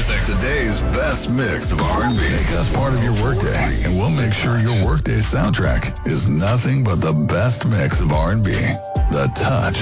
music. Today's best mix of R&B. Make us part of your workday, and we'll make sure your workday soundtrack is nothing but the best mix of R&B. The Touch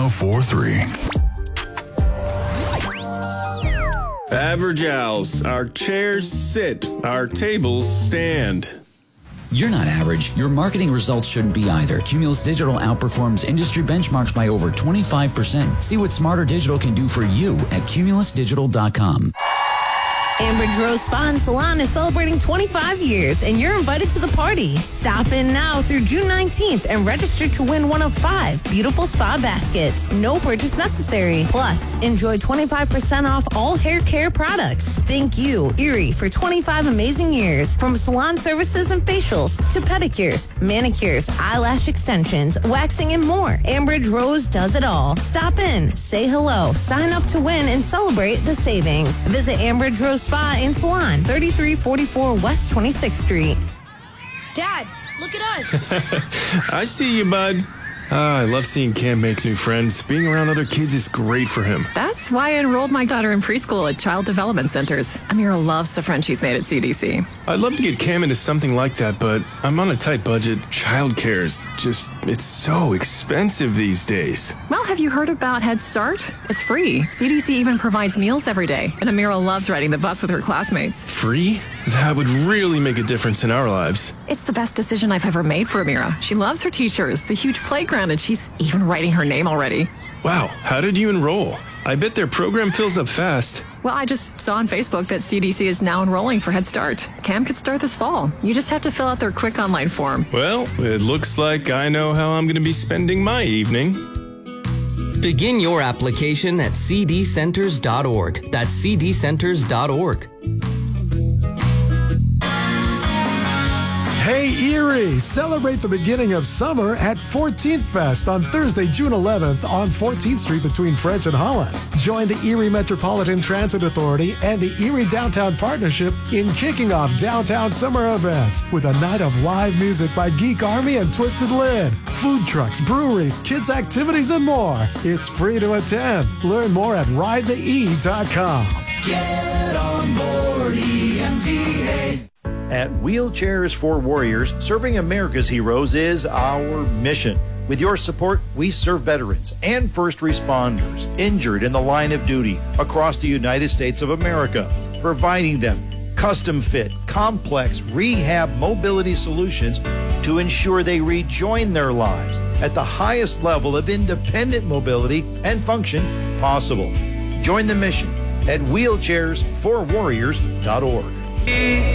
104.3. Average Owls. Our chairs sit. Our tables stand. You're not average. Your marketing results shouldn't be either. Cumulus Digital outperforms industry benchmarks by over 25%. See what Smarter Digital can do for you at cumulusdigital.com. Ambridge Rose Spa and Salon is celebrating 25 years, and you're invited to the party. Stop in now through June 19th and register to win one of 5 beautiful spa baskets. No purchase necessary. Plus, enjoy 25% off all hair care products. Thank you, Erie, for 25 amazing years. From salon services and facials to pedicures, manicures, eyelash extensions, waxing, and more. Ambridge Rose does it all. Stop in, say hello, sign up to win, and celebrate the savings. Visit Ambridge Rose Spa and Salon, 3344 West 26th Street. Dad, look at us. I see you, bud. I love seeing Cam make new friends. Being around other kids is great for him. That's why I enrolled my daughter in preschool at Child Development Centers. Amira loves the friends she's made at CDC. I'd love to get Cam into something like that, but I'm on a tight budget. Childcare is just, it's so expensive these days. Well, have you heard about Head Start? It's free. CDC even provides meals every day, and Amira loves riding the bus with her classmates. Free? That would really make a difference in our lives. It's the best decision I've ever made for Amira. She loves her teachers, the huge playground, and she's even writing her name already. Wow, how did you enroll? I bet their program fills up fast. Well, I just saw on Facebook that CDC is now enrolling for Head Start. Cam could start this fall. You just have to fill out their quick online form. Well, it looks like I know how I'm going to be spending my evening. Begin your application at cdcenters.org. That's cdcenters.org. Hey Erie! Celebrate the beginning of summer at 14th Fest on Thursday, June 11th on 14th Street between French and Holland. Join the Erie Metropolitan Transit Authority and the Erie Downtown Partnership in kicking off downtown summer events with a night of live music by Geek Army and Twisted Lid, food trucks, breweries, kids' activities, and more. It's free to attend. Learn more at ridethee.com. Get on board EMTA. At Wheelchairs for Warriors, serving America's heroes is our mission. With your support, we serve veterans and first responders injured in the line of duty across the United States of America, providing them custom-fit, complex rehab mobility solutions to ensure they rejoin their lives at the highest level of independent mobility and function possible. Join the mission at wheelchairsforwarriors.org.